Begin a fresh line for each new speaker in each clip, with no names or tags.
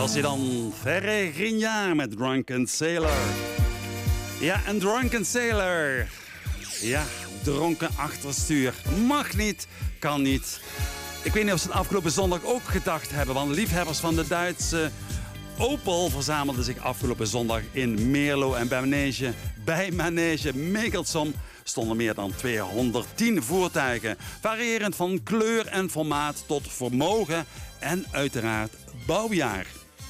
Was hij dan? Ferre Grignard met Drunken Sailor. Ja, een Drunken Sailor. Ja, dronken achterstuur. Mag niet, kan niet. Ik weet niet of ze het afgelopen zondag ook gedacht hebben, want liefhebbers van de Duitse Opel verzamelden zich afgelopen zondag in Meerlo en bij Manege Megelsom stonden meer dan 210 voertuigen, variërend van kleur en formaat tot vermogen en uiteraard bouwjaar.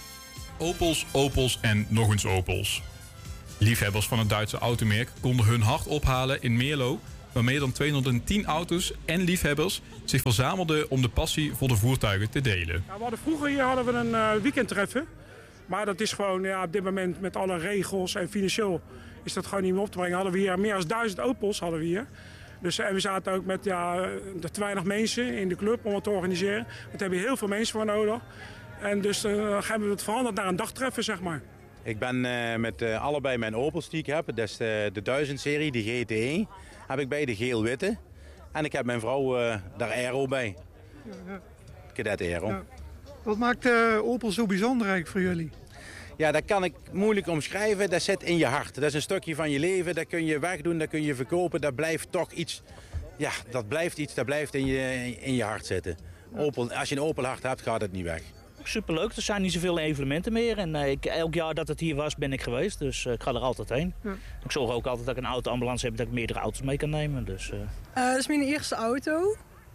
Opels en nog eens Opels. Liefhebbers van het Duitse automerk konden hun hart ophalen in Meerlo, waar meer dan 210 auto's en liefhebbers zich verzamelden om de passie voor de voertuigen te delen.
Ja, vroeger hier hadden we een weekendtreffen. Maar dat is gewoon op dit moment met alle regels en financieel is dat gewoon niet meer op te brengen. Hadden we hier meer dan 1000 Opels hadden we hier. Dus, en we zaten ook met te weinig mensen in de club om het te organiseren. Daar hebben we heel veel mensen voor nodig. En dus hebben we het veranderd naar een dagtreffen, zeg maar.
Ik ben met allebei mijn Opels die ik heb. Dat is de 1000-serie, de GTE. Heb ik bij de geel-witte. En ik heb mijn vrouw daar Aero bij. Cadet Aero. Ja.
Wat maakt Opel zo bijzonder eigenlijk voor jullie?
Ja, dat kan ik moeilijk omschrijven. Dat zit in je hart. Dat is een stukje van je leven. Dat kun je wegdoen, dat kun je verkopen. Dat blijft toch iets. Ja, dat blijft in je hart zitten. Opel, als je een Opel hart hebt, gaat het niet weg.
Superleuk, er zijn niet zoveel evenementen meer. En elk jaar dat het hier was, ben ik geweest. Dus ik ga er altijd heen. Ja. Ik zorg ook altijd dat ik een auto-ambulance heb, dat ik meerdere auto's mee kan nemen. Dus,
dat is mijn eerste auto.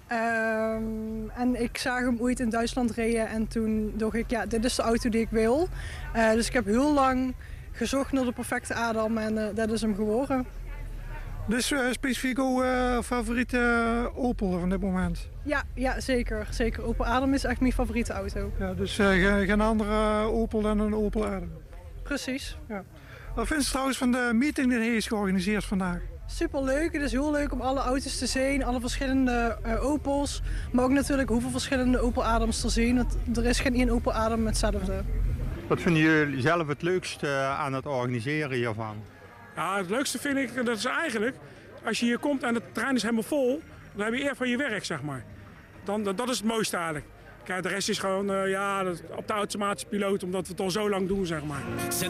En ik zag hem ooit in Duitsland rijden en toen dacht ik, ja, dit is de auto die ik wil. Dus ik heb heel lang gezocht naar de perfecte Adam en dat is hem geworden.
Dus specifiek ook favoriete Opel van dit moment?
Ja, zeker. Opel Adam is echt mijn favoriete auto.
Ja, dus geen andere Opel dan een Opel Adam?
Precies.
Ja. Wat vind je trouwens van de meeting die hij is georganiseerd vandaag?
Superleuk. Het is heel leuk om alle auto's te zien, alle verschillende Opels. Maar ook natuurlijk hoeveel verschillende Opel Adams te zien. Want er is geen één Opel Adam hetzelfde.
Wat vinden jullie zelf het leukste aan het organiseren hiervan?
Ja, het leukste vind ik, dat is eigenlijk, als je hier komt en de trein is helemaal vol, dan heb je eer van je werk, zeg maar. Dat is het mooiste eigenlijk. Kijk, de rest is gewoon op de automatische piloot, omdat we het al zo lang doen, zeg maar.